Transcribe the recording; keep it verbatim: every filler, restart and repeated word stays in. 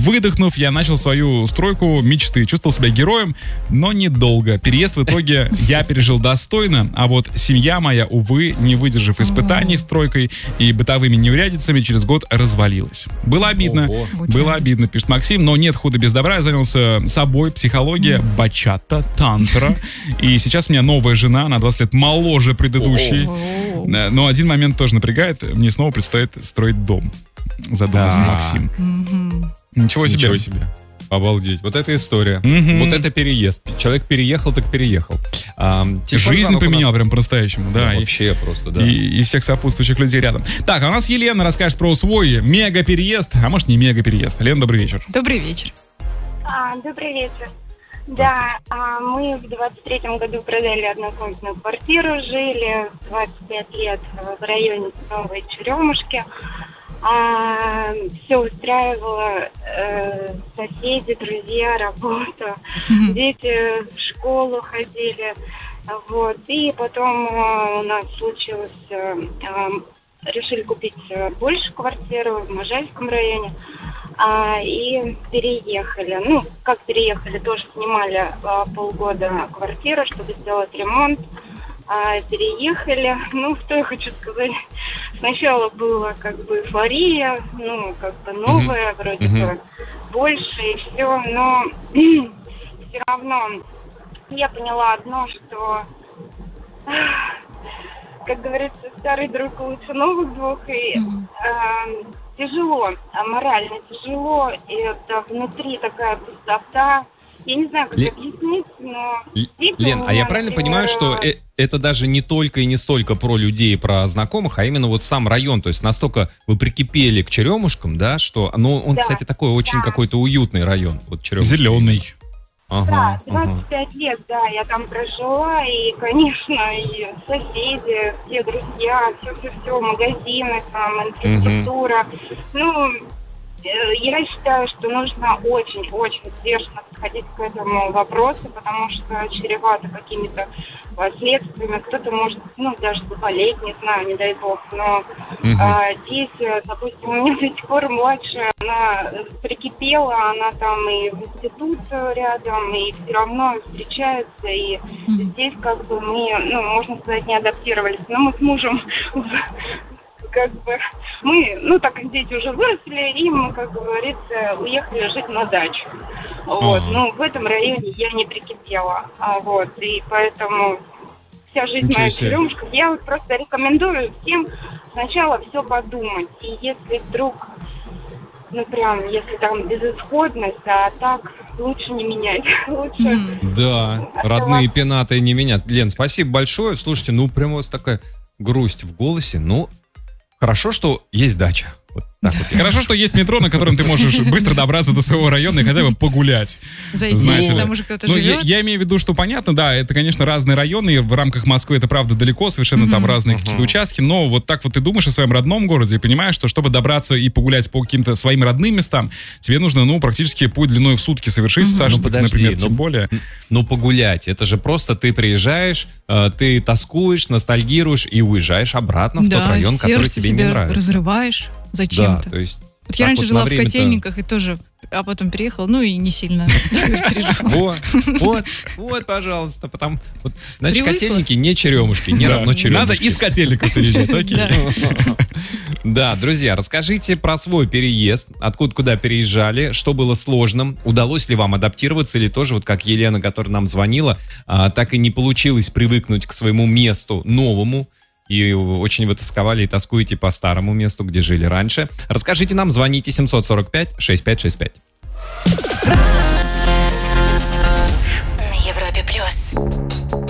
Выдохнув, я начал свою стройку мечты. Чувствовал себя героем, но недолго. Переезд в итоге я пережил достойно, а вот семья моя, увы, не выдержав испытаний стройкой и бытовыми неурядицами, через год развалилась. Было обидно, Ого. было обидно, пишет Максим, но нет худа без добра. Я занялся собой, психология, бачата, тантра. И сейчас у меня новая жена, на двадцать лет моложе предыдущей. Но один момент тоже напрягает. Мне снова предстоит строить дом. Задумался Да. Максим. Ничего себе. Ничего себе. Обалдеть. Вот эта история. Мгм. Вот это переезд. Человек переехал, так переехал. А, телефон Жизнь звонок у поменял нас- прям по-настоящему, да. Ну, и- вообще просто, да. И, и всех сопутствующих людей рядом. Так, а у нас Елена расскажет про свой мега-переезд, а может не мега-переезд. Лена, добрый вечер. Добрый вечер. А, добрый вечер. Да, а, мы в двадцать третьем году продали однокомнатную квартиру, жили двадцать пять лет в районе Новой Черемушки. А, все устраивало, э, соседи, друзья, работа, дети в школу ходили. Вот. И потом э, у нас случилось, э, э, решили купить э, больше квартиру в Можайском районе. А, и переехали. Ну, как переехали, тоже снимали а, полгода квартиру, чтобы сделать ремонт. А, переехали. Ну, что я хочу сказать. Сначала была как бы эйфория, ну, как бы новое, вроде Мгм. бы больше и все, но все равно я поняла одно, что, как говорится, старый друг лучше новых двух, и Мгм. э, тяжело, а морально тяжело, и это внутри такая пустота. Я не знаю, как Ле- объяснить, но... Л- действительно Лен, у а я меня, правильно например, понимаю, что э- это даже не только и не столько про людей, про знакомых, а именно вот сам район, то есть настолько вы прикипели к Черемушкам, да, что, ну, он, Да, кстати, такой очень да. какой-то уютный район, вот Черемушки. Зеленый. Ага, Да, ага. двадцать пять лет, да, я там прожила, и, конечно, и соседи, все друзья, все-все-все, магазины, там, инфраструктура. Ну, э, я считаю, что нужно очень-очень взвешенно подходить к этому вопросу, потому что чревато какими-то последствиями. Кто-то может, ну, даже заболеть, не знаю, не дай бог. Но Мгм. а, здесь, э, допустим, у меня до сих пор младшая, она э, прикипела, она там и в институт э, рядом, и все равно встречаются, и здесь как бы мы, ну, можно сказать, не адаптировались. Но мы с мужем как бы, мы, ну, так как дети уже выросли, и мы, как говорится, уехали жить на дачу. Вот, Ага. ну, в этом районе я не прикипела, а, вот, и поэтому вся жизнь Ничего моя в себе. Черемушках. Я вот просто рекомендую всем сначала все подумать, и если вдруг, ну, прям, если там безысходность, а так лучше не менять, лучше... Мгм. Да, родные пенаты не менят. Лен, спасибо большое. Слушайте, ну прям у вас такая грусть в голосе. Ну, хорошо, что есть дача. Вот так вот. я Хорошо, что есть метро, на котором ты можешь быстро добраться до своего района и хотя бы погулять. Зайти, Знаете ли. там уже кто-то Ну, я, живет. я имею в виду, что понятно, да, это, конечно, разные районы, и в рамках Москвы это, правда, далеко, совершенно там разные какие-то участки, но вот так вот ты думаешь о своем родном городе и понимаешь, что чтобы добраться и погулять по каким-то своим родным местам, тебе нужно, ну, практически путь длиной в сутки совершить, Саша, Ну, ты, подожди, например, ну, тем более. Ну, погулять. Это же просто ты приезжаешь, э, ты тоскуешь, ностальгируешь и уезжаешь обратно в тот Да, район, который сердце тебе не себе нравится. разрываешь Да, зачем-то. то есть... Вот я так раньше вот жила на в время-то- Котельниках и тоже, а потом переехала, ну и не сильно переживала. Вот, вот, вот, пожалуйста, потому... Вот, значит, Привыкла. Котельники не Черемушки, не Да. равно Надо Черемушки. из котельников переезжать, окей. Да. Да, друзья, расскажите про свой переезд, откуда куда переезжали, что было сложным, удалось ли вам адаптироваться, или тоже, вот как Елена, которая нам звонила, а, так и не получилось привыкнуть к своему месту новому, и очень вы тосковали и тоскуете по старому месту, где жили раньше. Расскажите нам, звоните семьсот сорок пять шестьдесят пять шестьдесят пять. На Европе плюс.